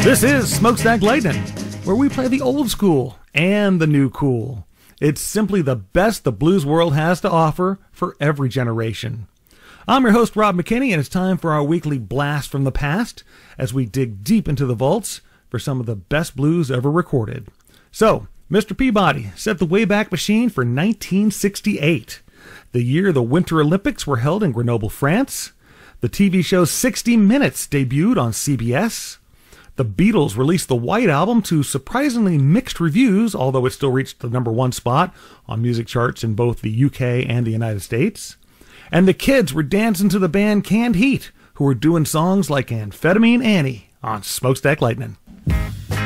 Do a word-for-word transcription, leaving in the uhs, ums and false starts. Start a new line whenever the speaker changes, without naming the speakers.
This is Smokestack Lightning, where we play the old school and the new cool. It's simply the best the blues world has to offer for every generation. I'm your host, Rob McKinney, and it's time for our weekly blast from the past as we dig deep into the vaults for some of the best blues ever recorded. So, Mister Peabody set the Wayback Machine for nineteen sixty-eight, the year the Winter Olympics were held in Grenoble, France. The T V show sixty minutes debuted on C B S. The Beatles released the White Album to surprisingly mixed reviews, although it still reached the number one spot on music charts in both the U K and the United States. And the kids were dancing to the band Canned Heat, who were doing songs like Amphetamine Annie on Smokestack Lightning.